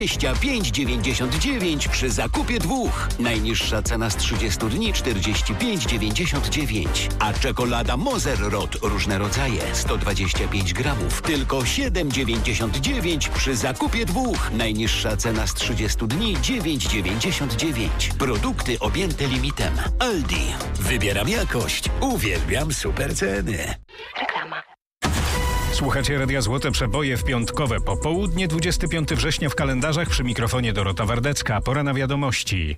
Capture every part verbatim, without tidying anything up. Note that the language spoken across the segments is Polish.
dwadzieścia pięć dziewięćdziesiąt dziewięć przy zakupie dwóch. Najniższa cena z trzydziestu dni czterdzieści pięć dziewięćdziesiąt dziewięć. A czekolada Moser Rot różne rodzaje sto dwadzieścia pięć gramów tylko siedem dziewięćdziesiąt dziewięć przy zakupie dwóch. Najniższa cena z trzydziestu dni dziewięć dziewięćdziesiąt dziewięć. Produkty objęte limitem. Aldi. Wybieram jakość. Uwielbiam super ceny. Reklama. Słuchacie Radia Złote Przeboje w piątkowe popołudnie, dwudziestego piątego września w kalendarzach. Przy mikrofonie Dorota Wardecka. Pora na wiadomości.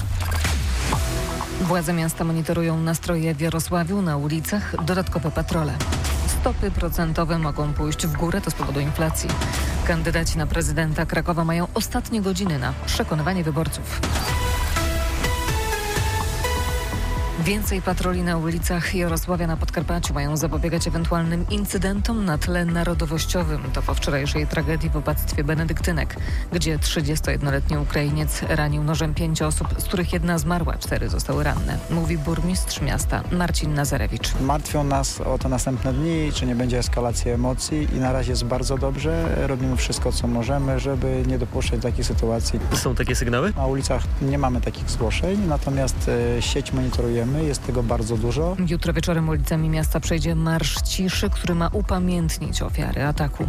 Władze miasta monitorują nastroje w Jarosławiu, na ulicach dodatkowe patrole. Stopy procentowe mogą pójść w górę, to z powodu inflacji. Kandydaci na prezydenta Krakowa mają ostatnie godziny na przekonywanie wyborców. Więcej patroli na ulicach Jarosławia na Podkarpaciu mają zapobiegać ewentualnym incydentom na tle narodowościowym. To po wczorajszej tragedii w opactwie benedyktynek, gdzie trzydziestojednoletni Ukrainiec ranił nożem pięć osób, z których jedna zmarła, cztery zostały ranne. Mówi burmistrz miasta Marcin Nazarewicz. Martwią nas o te następne dni, czy nie będzie eskalacji emocji i na razie jest bardzo dobrze. Robimy wszystko, co możemy, żeby nie dopuszczać takiej sytuacji. Są takie sygnały? Na ulicach nie mamy takich zgłoszeń, natomiast e, sieć monitorujemy. Jest tego bardzo dużo. Jutro wieczorem ulicami miasta przejdzie Marsz Ciszy, który ma upamiętnić ofiary ataku.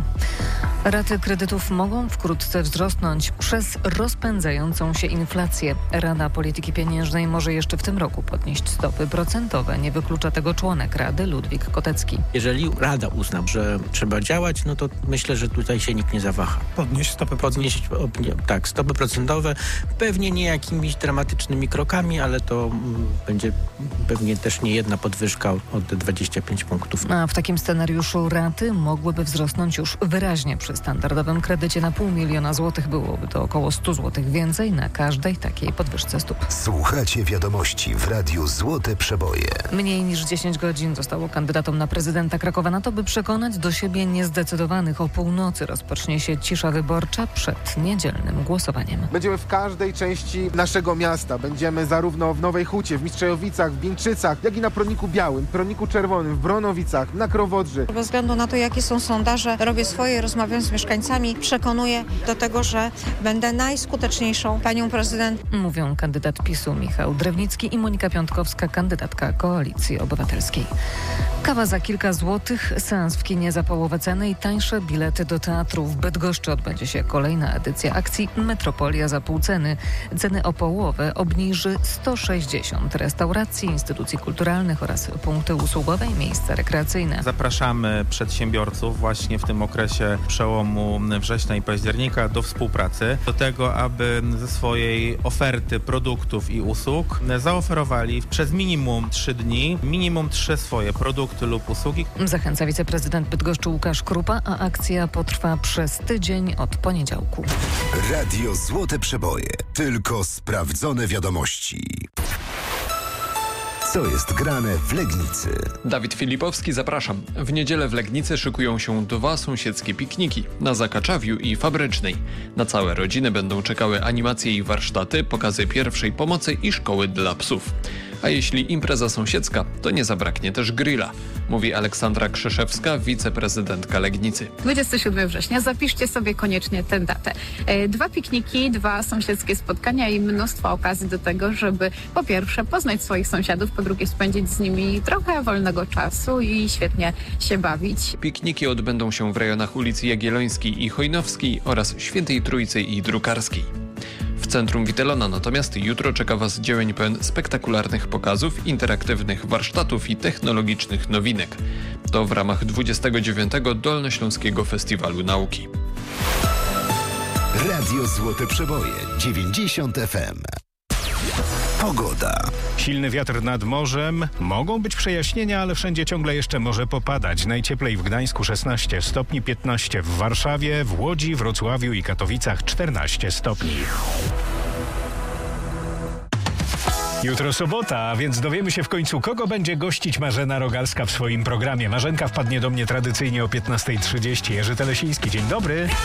Raty kredytów mogą wkrótce wzrosnąć przez rozpędzającą się inflację. Rada Polityki Pieniężnej może jeszcze w tym roku podnieść stopy procentowe. Nie wyklucza tego członek Rady Ludwik Kotecki. Jeżeli Rada uzna, że trzeba działać, no to myślę, że tutaj się nikt nie zawaha. Podnieść stopy Podnieść, tak, stopy procentowe. Pewnie nie jakimiś dramatycznymi krokami, ale to mm, będzie pewnie też nie jedna podwyżka od dwudziestu pięciu punktów. A w takim scenariuszu raty mogłyby wzrosnąć już wyraźnie. Przy standardowym kredycie na pół miliona złotych byłoby to około stu złotych więcej na każdej takiej podwyżce stóp. Słuchacie wiadomości w Radiu Złote Przeboje. Mniej niż dziesięć godzin zostało kandydatom na prezydenta Krakowa na to, by przekonać do siebie niezdecydowanych. O północy rozpocznie się cisza wyborcza przed niedzielnym głosowaniem. Będziemy w każdej części naszego miasta. Będziemy zarówno w Nowej Hucie, w Mistrzejowicach, w Bieńczycach, jak i na Proniku Białym, Proniku Czerwonym, w Bronowicach, na Krowodrzy. Bez względu na to, jakie są sondaże, robię swoje, rozmawiam z mieszkańcami, przekonuję do tego, że będę najskuteczniejszą panią prezydent. Mówią kandydat PiSu Michał Drewnicki i Monika Piątkowska, kandydatka Koalicji Obywatelskiej. Kawa za kilka złotych, seans w kinie za połowę ceny i tańsze bilety do teatru. W Bydgoszczy odbędzie się kolejna edycja akcji Metropolia za pół ceny. Ceny o połowę obniży sto sześćdziesiąt restauracji, instytucji kulturalnych oraz punkty usługowe i miejsca rekreacyjne. Zapraszamy przedsiębiorców właśnie w tym okresie przełomu września i października do współpracy, do tego, aby ze swojej oferty produktów i usług zaoferowali przez minimum trzy dni, minimum trzy swoje produkty lub usługi. Zachęca wiceprezydent Bydgoszczy Łukasz Krupa, a akcja potrwa przez tydzień od poniedziałku. Radio Złote Przeboje. Tylko sprawdzone wiadomości. Co jest grane w Legnicy? Dawid Filipowski, zapraszam. W niedzielę w Legnicy szykują się dwa sąsiedzkie pikniki na Zakaczawiu i Fabrycznej. Na całe rodziny będą czekały animacje i warsztaty, pokazy pierwszej pomocy i szkoły dla psów. A jeśli impreza sąsiedzka, to nie zabraknie też grilla, mówi Aleksandra Krzyszewska, wiceprezydentka Legnicy. dwudziestego siódmego września, zapiszcie sobie koniecznie tę datę. Dwa pikniki, dwa sąsiedzkie spotkania i mnóstwo okazji do tego, żeby po pierwsze poznać swoich sąsiadów, po drugie spędzić z nimi trochę wolnego czasu i świetnie się bawić. Pikniki odbędą się w rejonach ulicy Jagiellońskiej i Chojnowskiej oraz Świętej Trójcy i Drukarskiej. W centrum Witelona natomiast jutro czeka Was dzień pełen spektakularnych pokazów, interaktywnych warsztatów i technologicznych nowinek. To w ramach dwudziestego dziewiątego Dolnośląskiego Festiwalu Nauki. Radio Złote Przeboje dziewięćdziesiąt F M. Pogoda. Silny wiatr nad morzem. Mogą być przejaśnienia, ale wszędzie ciągle jeszcze może popadać. Najcieplej w Gdańsku szesnaście stopni, piętnaście w Warszawie, w Łodzi, Wrocławiu i Katowicach czternaście stopni. Jutro sobota, a więc dowiemy się w końcu, kogo będzie gościć Marzena Rogalska w swoim programie. Marzenka wpadnie do mnie tradycyjnie o piętnasta trzydzieści. Jerzy Telesiński, dzień dobry.